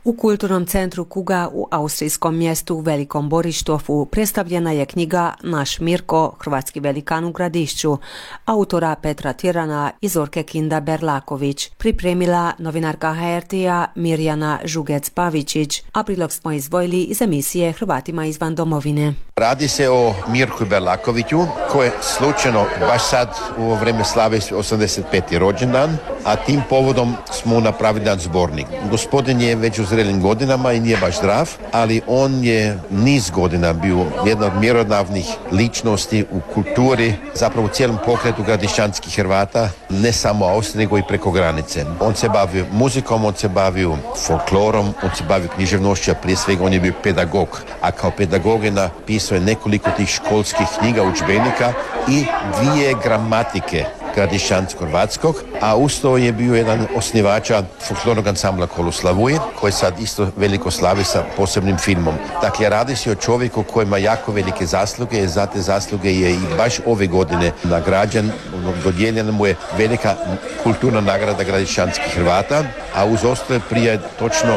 U kulturnom centru Kuga u austrijskom mjestu Velikom Borištovu predstavljena je knjiga Naš Mirko, hrvatski velikan u Gradišću, autora Petra Tirana i Zorke Kinda Berlaković, pripremila novinarka HRT-a Mirjana Žugec-Pavičić, a prilog smo izdvojili iz emisije Hrvatima izvan domovine. Radi se o Mirku Berlakoviću koji je slučajno baš sad u vrijeme slave 85. rođendan, a tim povodom smo napravili jedan zbornik. Gospodin je već u zrelim godinama i nije baš zdrav, ali on je niz godina bio jedna od mjerodavnih ličnosti u kulturi, zapravo u cijelom pokretu gradišćanskih Hrvata, ne samo Austrije, nego i preko granice. On se bavio muzikom, on se bavio folklorom, on se bavio književnošću, a prije svega on je bio pedagog, a kao pedagog je napisao nekoliko tih školskih knjiga, udžbenika i 2 gramatike gradišćansko-hrvatskog, a usto je bio jedan osnivača folklornog ansambla Koloslavuje, koji sad isto veliko slavi sa posebnim filmom. Dakle, radi se o čovjeku koji ima jako velike zasluge, za te zasluge je i baš ove godine nagrađen, dodijeljena mu je velika kulturna nagrada gradišćanskih Hrvata, a uz ostale prije točno